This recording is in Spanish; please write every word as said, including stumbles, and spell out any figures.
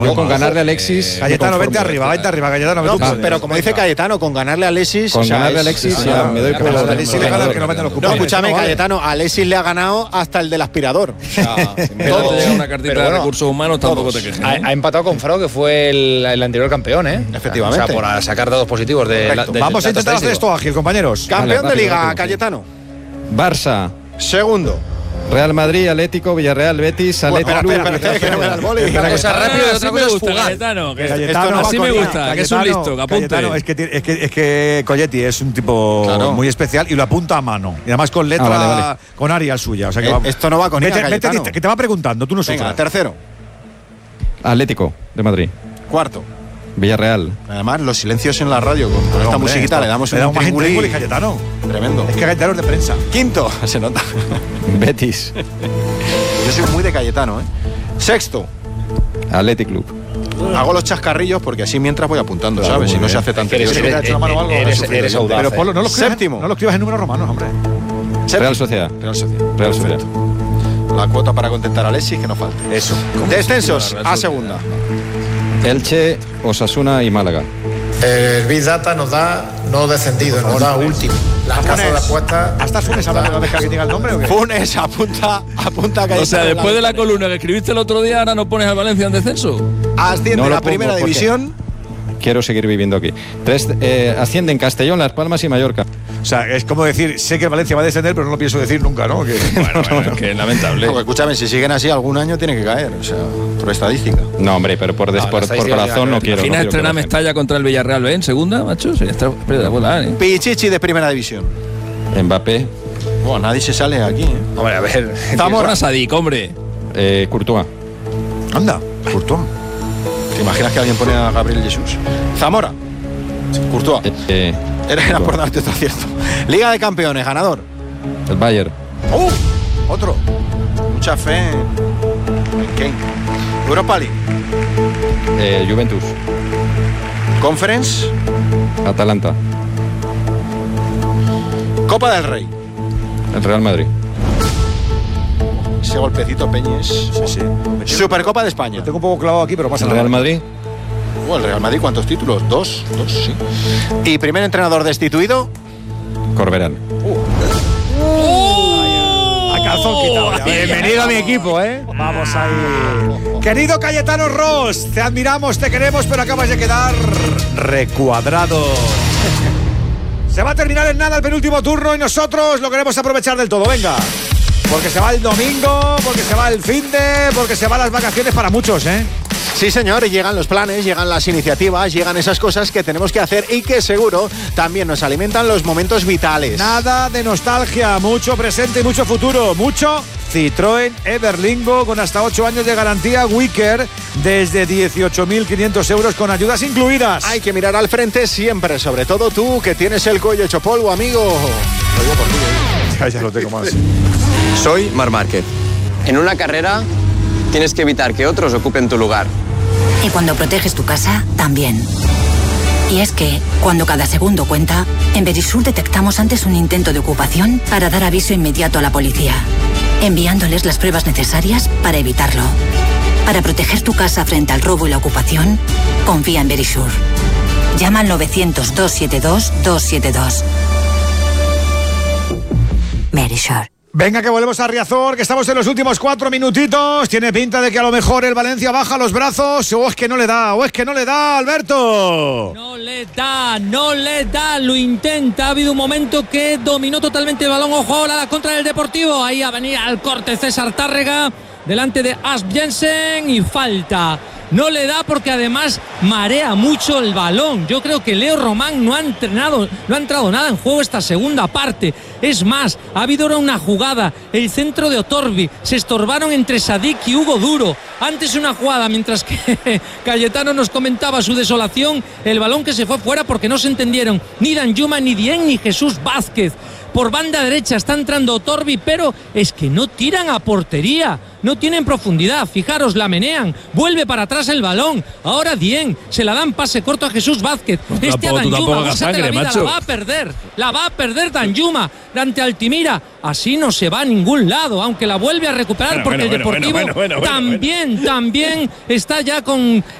Yo con ganarle a Alexis. Cayetano, vente arriba, vente arriba, Cayetano. No, no, pero como dice Cayetano, con ganarle a Alexis. Con o sea, ganarle a es, Alexis, es, ya me doy por a Alexis le gana el que no mete los cupones. No, escúchame, no vale. Cayetano, a Alexis le ha ganado hasta el del aspirador. O sea, si me te llega una cartita Pero bueno, de recursos humanos, tampoco te quejes. Ha, ha empatado con Frau, que fue el, el anterior campeón, ¿eh? Efectivamente. O sea, por sacar datos positivos de, la, de Vamos a intentar hacer estadístico. esto ágil, compañeros. Campeón Vale, de Liga, rápido, rápido. Cayetano. Barça, Segundo. Real Madrid, Atlético, Villarreal, Betis, Bueno, Atlético. espera, espera, espera, que no me da el boli. Una cosa rápida y otra cosa es fugaz. Cayetano, que Cayetano esto no- va así con me ella. gusta, que es un Cayetano, listo, que apunte. Cayetano, es que, tiene- es que, es que Colletti es un tipo Claro. muy especial y lo apunta a mano. Y además con letra, Ah, vale, vale. con Arial suya. O sea que Eh, vamos. esto no va con ella, Vete- vete, Cayetano. que te va preguntando, tú no Venga, sufras. tercero. Atlético de Madrid, Cuarto. Villarreal, Además, los silencios en la radio con, con esta Hombre, musiquita esto- le damos le da un un más intríngulis intríngulis, Cayetano. tremendo. Es que Cayetano es de prensa. Quinto, se nota. Betis, Yo soy muy de Cayetano, ¿eh? Sexto. Athletic Club, Hago los chascarrillos porque así mientras voy apuntando, Claro, ¿sabes? muy Si no se bien. hace tan Que eres- tedioso. Si hubiera hecho la mano o algo, eres- hubiera sufrido eres yo. audaz, Pero eh. ponlo, no lo escribas, Séptimo. no lo escribas en números romanos, hombre. Real Sociedad, Real Sociedad. Real Sociedad, La cuota para contentar a Alexis que no falte. Eso. Descensos a segunda. Elche, Osasuna y Málaga. El Big Data nos da no descendido, nos da último. Las casas de apuestas. ¿Hasta Funes hablando de que alguien diga el nombre o qué? Funes apunta, apunta a Cayetano. O sea, en después de la victoria. columna que escribiste el otro día, ahora no pones al Valencia en descenso. Asciende No a lo la pongo, primera ¿por qué? división. Quiero seguir viviendo aquí. Tres, eh, ascienden Castellón, Las Palmas y Mallorca. O sea, es como decir, sé que Valencia va a descender, pero no lo pienso decir nunca, ¿no? Que- Bueno, bueno, que es lamentable. Porque, escúchame, si siguen así, algún año tiene que caer. O sea, por estadística. No, hombre, pero por, des- No, por, la por estadística corazón ya- no quiero. no Imagina quiero que estrenar bajen. Mestalla contra el Villarreal B en segunda, macho. Sería extra- espectacular, ¿eh? Pichichi de primera división. Mbappé, Bueno, nadie se sale aquí, ¿eh? Hombre, a ver. Zamora Sadik, hombre. eh, Courtois, Anda, Courtois. ¿Te imaginas que alguien pone a Gabriel Jesús? Zamora. Courtois. eh, eh, Era, era por darte otro acierto. Liga de Campeones, ganador. el Bayern, ¡Uh! Otro. Mucha fe en Kane. Europa League. eh, Juventus, Conference. Atalanta, Copa del Rey. el Real Madrid, Ese golpecito Peñes. Sí, sí. Supercopa de España. Lo tengo un poco clavado aquí, pero pasa el nada. Real Madrid, Oh, el Real Madrid, ¿cuántos títulos? Dos. Dos, sí. Y primer entrenador destituido. Corberán. A calzón quitado ya. Bienvenido a mi equipo, ¿eh? Vamos ahí. Querido Cayetano Ross, te admiramos, te queremos, pero acabas de quedar recuadrado. Se va a terminar en nada el penúltimo turno y nosotros lo queremos aprovechar del todo. Venga. Porque se va el domingo, porque se va el finde, porque se van las vacaciones para muchos, ¿eh? Sí, señor, y llegan los planes, llegan las iniciativas, llegan esas cosas que tenemos que hacer y que seguro también nos alimentan los momentos vitales. Nada de nostalgia, mucho presente y mucho futuro. Mucho Citroën Everlingo con hasta ocho años de garantía Wicker desde dieciocho mil quinientos euros con ayudas incluidas. Hay que mirar al frente siempre, sobre todo tú que tienes el cuello hecho polvo, amigo. Lo digo por ti, ¿eh? Ya, ya lo tengo más. Soy Marc Márquez. En una carrera tienes que evitar que otros ocupen tu lugar. Y cuando proteges tu casa, también. Y es que, cuando cada segundo cuenta, en Verisur detectamos antes un intento de ocupación para dar aviso inmediato a la policía, enviándoles las pruebas necesarias para evitarlo. Para proteger tu casa frente al robo y la ocupación, confía en Verisur. Llama al novecientos, doscientos setenta y dos, doscientos setenta y dos. Verisur. Venga, que volvemos a Riazor, que estamos en los últimos cuatro minutitos. Tiene pinta de que a lo mejor el Valencia baja los brazos. O es que no le da, o es que no le da, Alberto. No le da, no le da, lo intenta. Ha habido un momento que dominó totalmente el balón. Ojo ahora a la contra del Deportivo. Ahí venía al corte César Tárrega delante de Asp Jensen y falta. No le da porque además marea mucho el balón. Yo creo que Leo Román no ha entrenado, no ha entrado nada en juego esta segunda parte. Es más, ha habido ahora una jugada, el centro de Otorbi, se estorbaron entre Sadik y Hugo Duro. Antes una jugada, mientras que Cayetano nos comentaba su desolación, el balón que se fue fuera porque no se entendieron ni Danjuma, ni Dien, ni Jesús Vázquez. por banda derecha está entrando Torbi, pero es que no tiran a portería, no tienen profundidad. Fijaros, la menean, vuelve para atrás el balón. Ahora Dien, se la dan pase corto a Jesús Vázquez. Pues este a Danjuma, sangre, la, vida, la va a perder, la va a perder Danjuma ante Altimira. Así no se va a ningún lado, aunque la vuelve a recuperar, bueno, porque bueno, el Deportivo bueno, bueno, bueno, también, también está ya con